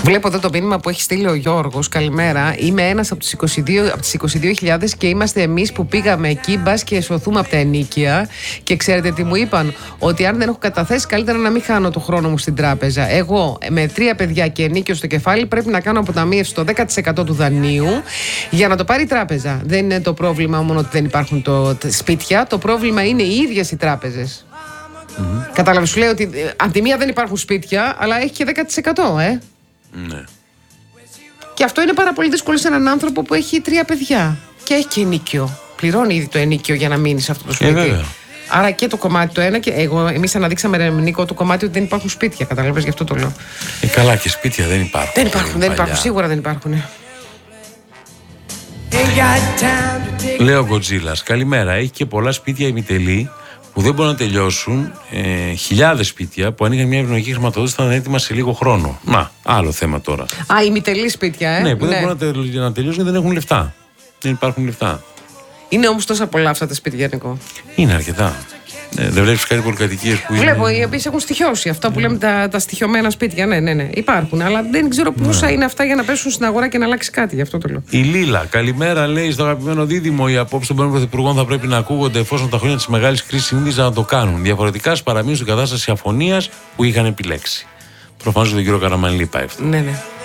Βλέπω εδώ το μήνυμα που έχει στείλει ο Γιώργος. Καλημέρα. Είμαι ένας από τις 22.000 και είμαστε εμείς που πήγαμε εκεί, μπας και σωθούμε από τα ενοίκια. Και ξέρετε τι μου είπαν? Ότι αν δεν έχω καταθέσει, καλύτερα να μην χάνω το χρόνο μου στην τράπεζα. Εγώ με 3 παιδιά και ενίκιο στο κεφάλι πρέπει να κάνω αποταμίευση στο 10% του δανείου για να το πάρει η τράπεζα. Δεν είναι το πρόβλημα μόνο ότι δεν υπάρχουν σπίτια. Το πρόβλημα είναι οι ίδιες οι τράπεζες. Κατάλαβες, σου λέει ότι από τη μία δεν υπάρχουν σπίτια, αλλά έχει και 10%, Ναι. Και αυτό είναι πάρα πολύ δύσκολο σε έναν άνθρωπο που έχει 3 παιδιά και έχει και ενίκιο. Πληρώνει ήδη το ενίκιο για να μείνει σε αυτό το σπίτι. Βέβαια. Άρα και το κομμάτι το ένα και εμείς αναδείξαμε, ρε Νίκο, το κομμάτι ότι δεν υπάρχουν σπίτια. Καταλαβαίνεις, γι' αυτό το λέω. Καλά, και σπίτια δεν υπάρχουν. Δεν υπάρχουν, σίγουρα δεν υπάρχουν. Λέω ο Γκοτζίλας, καλημέρα. Έχει και πολλά σπίτια ημιτελή που δεν μπορούν να τελειώσουν. Χιλιάδες σπίτια που ανοίγαν μια ευνοϊκή χρηματοδότηση θα είναι έτοιμα σε λίγο χρόνο. Να, άλλο θέμα τώρα. Ημιτελή σπίτια, Ναι, που δεν μπορούν να τελειώσουν γιατί δεν έχουν λεφτά. Δεν υπάρχουν λεφτά. Είναι όμως τόσα πολλά αυτά τα σπίτια, Νικό. Είναι αρκετά. Δεν βλέπεις κάτι πολυκατοικίες που είναι. Βλέπω, οι οποίες έχουν στοιχειώσει. Αυτά που λέμε τα στοιχειωμένα σπίτια. Ναι. Υπάρχουν. Αλλά δεν ξέρω πόσα είναι αυτά για να πέσουν στην αγορά και να αλλάξει κάτι. Γι' αυτό το λέω. Η Λίλα, καλημέρα, λέει στο αγαπημένο δίδυμο. Οι απόψεις των πρώην πρωθυπουργών θα πρέπει να ακούγονται εφόσον τα χρόνια της μεγάλης κρίσης συνήθιζαν να το κάνουν. Διαφορετικά παραμείνουν στην κατάσταση αφωνίας που είχαν επιλέξει. Προφανώς τον κύριο Καραμανλή πάει αυτό. Ναι.